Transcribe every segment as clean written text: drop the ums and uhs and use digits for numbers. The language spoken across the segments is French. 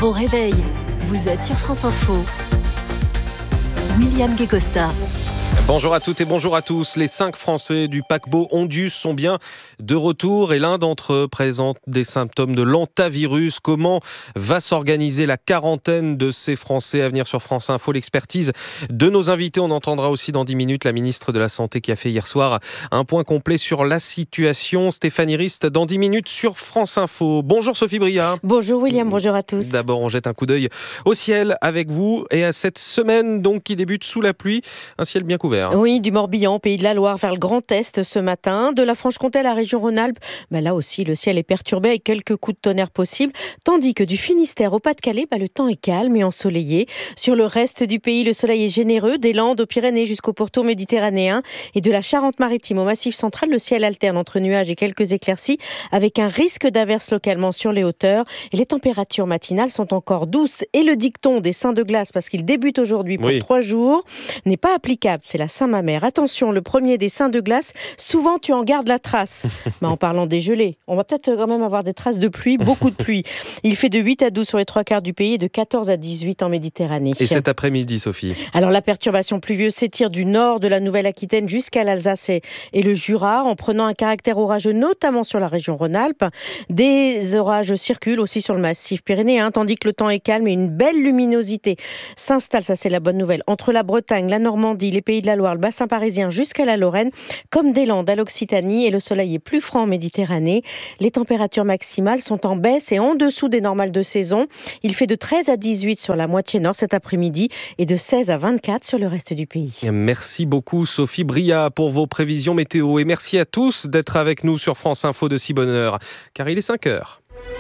Bon réveil, vous êtes sur France Info. William Guécosta. Bonjour à toutes et bonjour à tous. Les 5 Français du paquebot Ondius sont bien de retour et l'un d'entre eux présente des symptômes de l'hantavirus. Comment va s'organiser la quarantaine de ces Français à venir sur France Info? L'expertise de nos invités. On entendra aussi dans 10 minutes la ministre de la Santé qui a fait hier soir un point complet sur la situation. Stéphanie Rist dans 10 minutes sur France Info. Bonjour Sophie Bria. Bonjour William, bonjour à tous. D'abord, on jette un coup d'œil au ciel avec vous et à cette semaine donc qui débute sous la pluie. Un ciel bien couvert. Oui, du Morbihan, Pays de la Loire, vers le Grand Est ce matin. De la Franche-Comté à la région Rhône-Alpes, là aussi, le ciel est perturbé avec quelques coups de tonnerre possibles. Tandis que du Finistère au Pas-de-Calais, le temps est calme et ensoleillé. Sur le reste du pays, le soleil est généreux. Des Landes aux Pyrénées jusqu'au pourtour méditerranéen. Et de la Charente-Maritime au Massif central, le ciel alterne entre nuages et quelques éclaircies, avec un risque d'averse localement sur les hauteurs. Et les températures matinales sont encore douces. Et le dicton des seins de glace, parce qu'il débute aujourd'hui pour 3 jours, n'est pas applicable. C'est la Saint-Mamère. Attention, le premier des seins de glace, souvent tu en gardes la trace. En parlant des gelées, on va peut-être quand même avoir des traces de pluie, beaucoup de pluie. Il fait de 8 à 12 sur les 3 quarts du pays et de 14 à 18 en Méditerranée. Et cet après-midi, Sophie? Alors la perturbation pluvieuse s'étire du nord de la Nouvelle-Aquitaine jusqu'à l'Alsace et le Jura, en prenant un caractère orageux, notamment sur la région Rhône-Alpes. Des orages circulent aussi sur le massif pyrénéen, tandis que le temps est calme et une belle luminosité s'installe, ça c'est la bonne nouvelle, entre la Bretagne, la Normandie, les Pays de la Loire, le bassin parisien jusqu'à la Lorraine, comme des Landes à l'Occitanie, et le soleil est plus franc en Méditerranée. Les températures maximales sont en baisse et en dessous des normales de saison. Il fait de 13 à 18 sur la moitié nord cet après-midi et de 16 à 24 sur le reste du pays. Merci beaucoup Sophie Bria pour vos prévisions météo et merci à tous d'être avec nous sur France Info de si bonne heure, car il est 5 heures.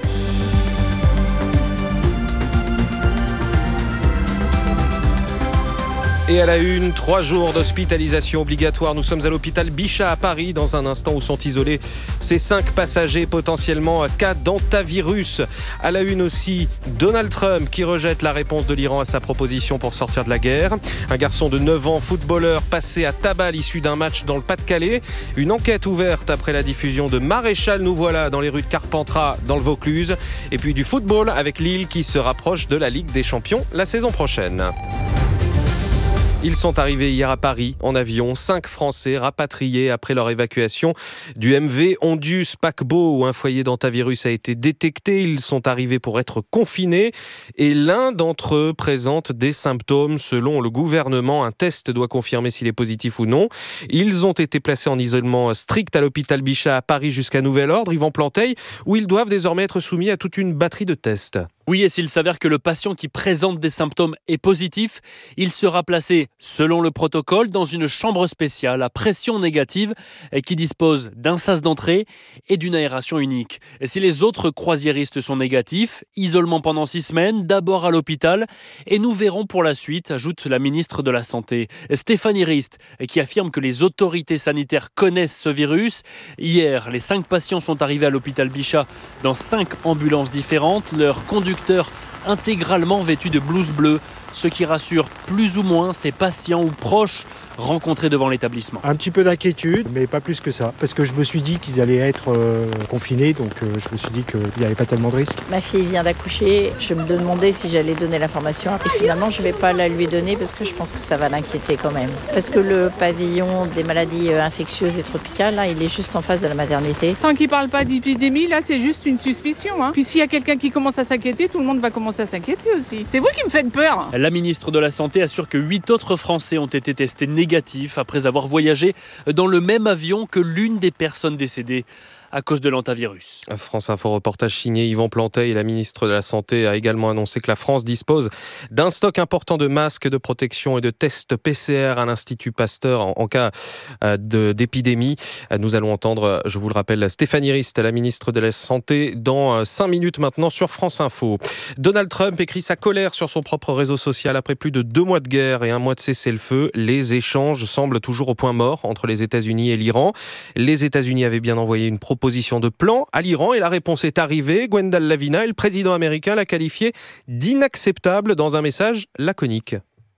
Et à la une, 3 jours d'hospitalisation obligatoire. Nous sommes à l'hôpital Bichat à Paris, dans un instant où sont isolés ces 5 passagers potentiellement cas d'hantavirus. À la une aussi, Donald Trump qui rejette la réponse de l'Iran à sa proposition pour sortir de la guerre. Un garçon de 9 ans, footballeur, passé à tabac à l'issue d'un match dans le Pas-de-Calais. Une enquête ouverte après la diffusion de Maréchal Nous voilà dans les rues de Carpentras, dans le Vaucluse. Et puis du football avec Lille qui se rapproche de la Ligue des Champions la saison prochaine. Ils sont arrivés hier à Paris en avion, 5 Français rapatriés après leur évacuation du MV Ondius paquebot où un foyer d'hantavirus a été détecté. Ils sont arrivés pour être confinés et l'un d'entre eux présente des symptômes. Selon le gouvernement, un test doit confirmer s'il est positif ou non. Ils ont été placés en isolement strict à l'hôpital Bichat à Paris jusqu'à nouvel ordre, Yvan Planteil, où ils doivent désormais être soumis à toute une batterie de tests. Oui, et s'il s'avère que le patient qui présente des symptômes est positif, il sera placé, selon le protocole, dans une chambre spéciale à pression négative et qui dispose d'un sas d'entrée et d'une aération unique. Et si les autres croisiéristes sont négatifs, isolement pendant 6 semaines, d'abord à l'hôpital, et nous verrons pour la suite, ajoute la ministre de la Santé, Stéphanie Rist, qui affirme que les autorités sanitaires connaissent ce virus. Hier, les 5 patients sont arrivés à l'hôpital Bichat dans 5 ambulances différentes. Leur conducteur intégralement vêtu de blouse bleue, ce qui rassure plus ou moins ses patients ou proches rencontrés devant l'établissement. Un petit peu d'inquiétude, mais pas plus que ça, parce que je me suis dit qu'ils allaient être confinés, donc je me suis dit qu'il n'y avait pas tellement de risques. Ma fille vient d'accoucher, je me demandais si j'allais donner l'information, et finalement je ne vais pas la lui donner parce que je pense que ça va l'inquiéter quand même. Parce que le pavillon des maladies infectieuses et tropicales, là, il est juste en face de la maternité. Tant qu'il ne parle pas d'épidémie, là c'est juste une suspicion. Puis s'il y a quelqu'un qui commence à s'inquiéter, tout le monde va commencer à s'inquiéter aussi. C'est vous qui me faites peur. La ministre de la Santé assure que 8 autres Français ont été testés négatifs après avoir voyagé dans le même avion que l'une des personnes décédées à cause de l'hantavirus. France Info reportage signé Yvan Planteil et la ministre de la Santé a également annoncé que la France dispose d'un stock important de masques de protection et de tests PCR à l'Institut Pasteur en cas d'épidémie. Nous allons entendre, je vous le rappelle, Stéphanie Rist, la ministre de la Santé, dans 5 minutes maintenant sur France Info. Donald Trump écrit sa colère sur son propre réseau social après plus de 2 mois de guerre et 1 mois de cessez-le-feu. Les échanges semblent toujours au point mort entre les États-Unis et l'Iran. Les États-Unis avaient bien envoyé une proposition de plan à l'Iran et la réponse est arrivée. Gwendal Lavina, le président américain, l'a qualifié d'inacceptable dans un message laconique.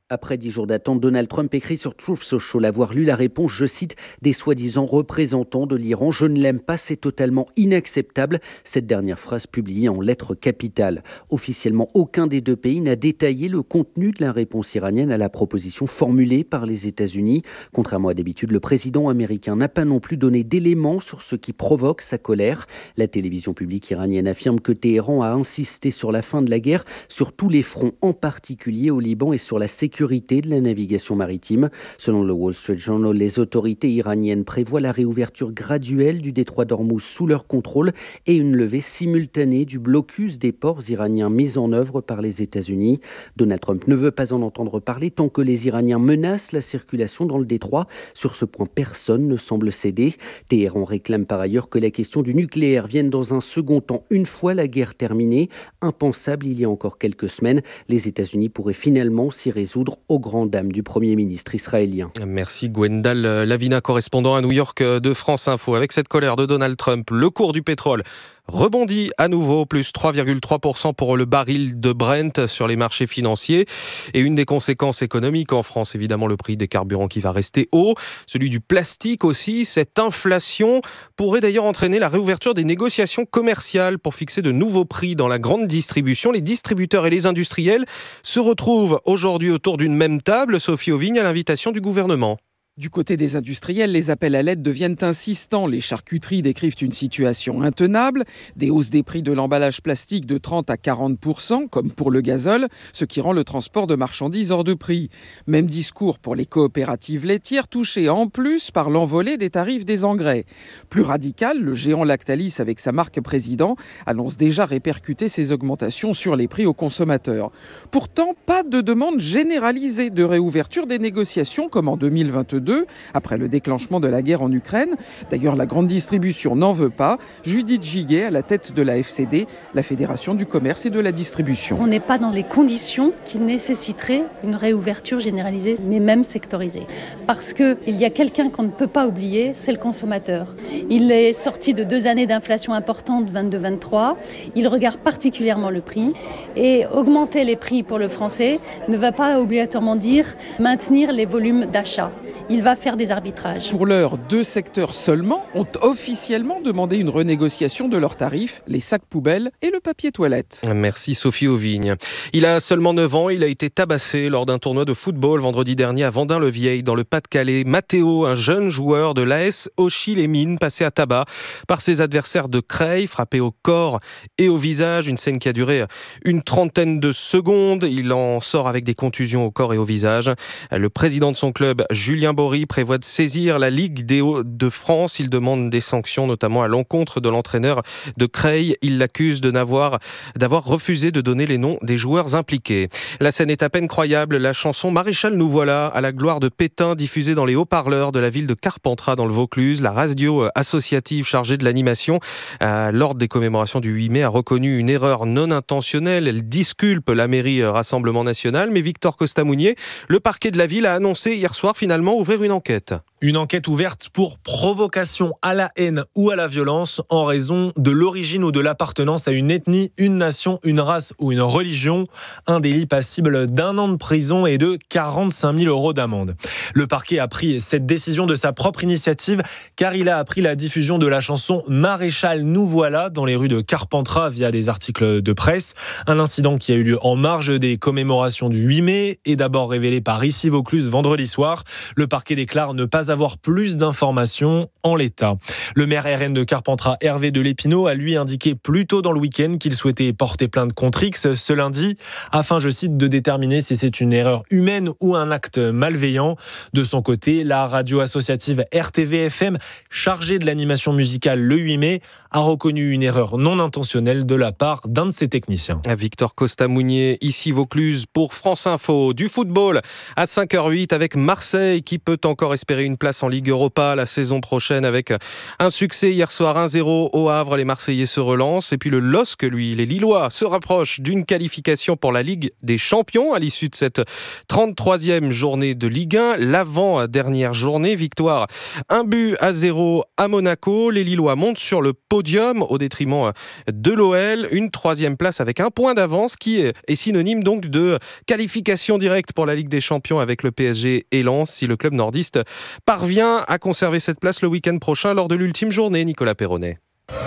Après 10 jours d'attente, Donald Trump écrit sur Truth Social avoir lu la réponse, je cite, des soi-disant représentants de l'Iran. Je ne l'aime pas, c'est totalement inacceptable. Cette dernière phrase publiée en lettres capitales. Officiellement, aucun des deux pays n'a détaillé le contenu de la réponse iranienne à la proposition formulée par les États-Unis. Contrairement à d'habitude, le président américain n'a pas non plus donné d'éléments sur ce qui provoque sa colère. La télévision publique iranienne affirme que Téhéran a insisté sur la fin de la guerre sur tous les fronts, en particulier au Liban et sur la sécurité de la navigation maritime. Selon le Wall Street Journal, les autorités iraniennes prévoient la réouverture graduelle du détroit d'Ormuz sous leur contrôle et une levée simultanée du blocus des ports iraniens mis en œuvre par les États-Unis. Donald Trump ne veut pas en entendre parler tant que les Iraniens menacent la circulation dans le détroit. Sur ce point, personne ne semble céder. Téhéran réclame par ailleurs que la question du nucléaire vienne dans un second temps, une fois la guerre terminée. Impensable il y a encore quelques semaines, les États-Unis pourraient finalement s'y résoudre aux grandes dames du Premier ministre israélien. Merci Gwendal Lavina, correspondant à New York de France Info. Avec cette colère de Donald Trump, le cours du pétrole rebondit à nouveau, plus 3,3% pour le baril de Brent sur les marchés financiers. Et une des conséquences économiques en France, évidemment le prix des carburants qui va rester haut, celui du plastique aussi. Cette inflation pourrait d'ailleurs entraîner la réouverture des négociations commerciales pour fixer de nouveaux prix dans la grande distribution. Les distributeurs et les industriels se retrouvent aujourd'hui autour d'une même table. Sophie Auvigne, à l'invitation du gouvernement. Du côté des industriels, les appels à l'aide deviennent insistants. Les charcuteries décrivent une situation intenable, des hausses des prix de l'emballage plastique de 30 à 40%, comme pour le gazole, ce qui rend le transport de marchandises hors de prix. Même discours pour les coopératives laitières, touchées en plus par l'envolée des tarifs des engrais. Plus radical, le géant Lactalis, avec sa marque Président, annonce déjà répercuter ces augmentations sur les prix aux consommateurs. Pourtant, pas de demande généralisée de réouverture des négociations comme en 2022, après le déclenchement de la guerre en Ukraine. D'ailleurs, la grande distribution n'en veut pas. Judith Giguet, à la tête de la FCD, la Fédération du commerce et de la distribution. On n'est pas dans les conditions qui nécessiteraient une réouverture généralisée, mais même sectorisée. Parce qu'il y a quelqu'un qu'on ne peut pas oublier, c'est le consommateur. Il est sorti de 2 années d'inflation importante, 22-23. Il regarde particulièrement le prix. Et augmenter les prix pour le Français ne va pas obligatoirement dire maintenir les volumes d'achat. Il va faire des arbitrages. Pour l'heure, 2 secteurs seulement ont officiellement demandé une renégociation de leurs tarifs, les sacs poubelles et le papier toilette. Merci Sophie Auvigne. Il a seulement 9 ans, il a été tabassé lors d'un tournoi de football vendredi dernier à Vendin-le-Vieil dans le Pas-de-Calais. Mathéo, un jeune joueur de l'AS Auchy-les-Mines, passé à tabac par ses adversaires de Creil, frappé au corps et au visage. Une scène qui a duré une trentaine de secondes. Il en sort avec des contusions au corps et au visage. Le président de son club, Julien Bory, prévoit de saisir la Ligue des Hauts-de-France. Il demande des sanctions, notamment à l'encontre de l'entraîneur de Creil. Il l'accuse d'avoir refusé de donner les noms des joueurs impliqués. La scène est à peine croyable. La chanson Maréchal nous voilà, à la gloire de Pétain, diffusée dans les haut-parleurs de la ville de Carpentras dans le Vaucluse. La radio associative chargée de l'animation à l'ordre des commémorations du 8 mai a reconnu une erreur non intentionnelle. Elle disculpe la mairie Rassemblement National. Mais Victor Costa-Mounier, le parquet de la ville, a annoncé hier soir finalement ouvrir une enquête. Une enquête ouverte pour provocation à la haine ou à la violence en raison de l'origine ou de l'appartenance à une ethnie, une nation, une race ou une religion. Un délit passible d'1 an de prison et de 45 000 € d'amende. Le parquet a pris cette décision de sa propre initiative car il a appris la diffusion de la chanson Maréchal nous voilà dans les rues de Carpentras via des articles de presse. Un incident qui a eu lieu en marge des commémorations du 8 mai et d'abord révélé par ici Vaucluse vendredi soir. Le parquet déclare ne pas avoir plus d'informations en l'état. Le maire RN de Carpentras, Hervé de Lépinot, a lui indiqué plus tôt dans le week-end qu'il souhaitait porter plainte contre X ce lundi, afin, je cite, de déterminer si c'est une erreur humaine ou un acte malveillant. De son côté, la radio associative RTV-FM, chargée de l'animation musicale le 8 mai, a reconnu une erreur non intentionnelle de la part d'un de ses techniciens. Victor Costa-Mounier, ici Vaucluse pour France Info. Du football à 5h08 avec Marseille qui peut encore espérer une une place en Ligue Europa la saison prochaine avec un succès hier soir 1-0 au Havre. Les Marseillais se relancent. Et puis le LOSC, lui, les Lillois, se rapprochent d'une qualification pour la Ligue des Champions à l'issue de cette 33e journée de Ligue 1. L'avant-dernière journée, victoire 1-0 à Monaco. Les Lillois montent sur le podium au détriment de l'OL. Une 3e place avec un point d'avance qui est synonyme donc de qualification directe pour la Ligue des Champions avec le PSG et Lens si le club nordiste parvient à conserver cette place le week-end prochain lors de l'ultime journée. Nicolas Perronnet.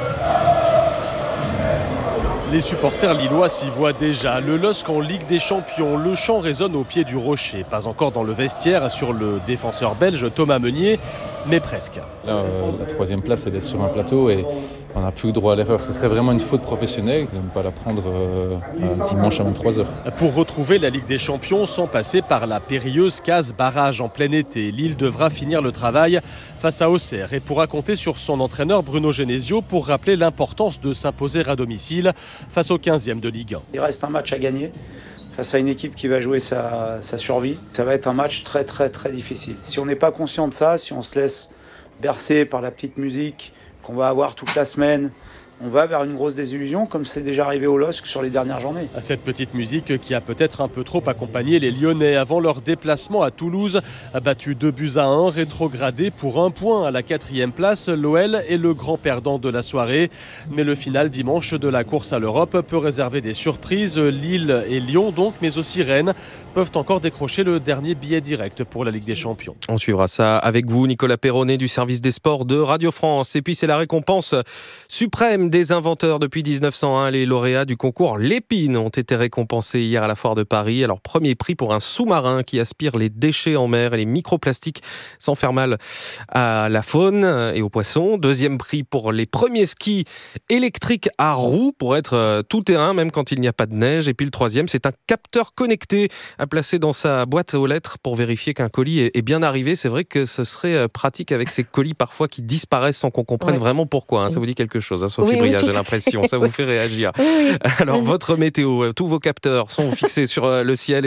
Les supporters lillois s'y voient déjà. Le LOSC en Ligue des Champions. Le chant résonne au pied du rocher. Pas encore dans le vestiaire sur le défenseur belge Thomas Meunier, mais presque. Là, la 3e place, elle est sur un plateau et on n'a plus droit à l'erreur. Ce serait vraiment une faute professionnelle de ne pas la prendre dimanche à 23h. Pour retrouver la Ligue des Champions sans passer par la périlleuse case barrage en plein été, Lille devra finir le travail face à Auxerre et pourra compter sur son entraîneur Bruno Genesio pour rappeler l'importance de s'imposer à domicile face au 15e de Ligue 1. Il reste un match à gagner face à une équipe qui va jouer sa survie. Ça va être un match très très très difficile. Si on n'est pas conscient de ça, si on se laisse bercer par la petite musique qu'on va avoir toute la semaine, on va vers une grosse désillusion comme c'est déjà arrivé au LOSC sur les dernières journées. Cette petite musique qui a peut-être un peu trop accompagné les Lyonnais avant leur déplacement à Toulouse. Battu 2-1, rétrogradé pour 1 point à la 4e place, l'OL est le grand perdant de la soirée. Mais le final dimanche de la course à l'Europe peut réserver des surprises. Lille et Lyon donc, mais aussi Rennes, peuvent encore décrocher le dernier billet direct pour la Ligue des Champions. On suivra ça avec vous, Nicolas Perronnet du service des sports de Radio France. Et puis c'est la récompense suprême des inventeurs depuis 1901. Les lauréats du concours Lépine ont été récompensés hier à la Foire de Paris. Alors, premier prix pour un sous-marin qui aspire les déchets en mer et les microplastiques sans faire mal à la faune et aux poissons. Deuxième prix pour les premiers skis électriques à roues pour être tout-terrain, même quand il n'y a pas de neige. Et puis le troisième, c'est un capteur connecté à placer dans sa boîte aux lettres pour vérifier qu'un colis est bien arrivé. C'est vrai que ce serait pratique avec ces colis parfois qui disparaissent sans qu'on comprenne vraiment pourquoi. Ça vous dit quelque chose, Sophie Bria, j'ai l'impression. Ça vous fait réagir. Oui. Alors, votre météo, tous vos capteurs sont fixés sur le ciel.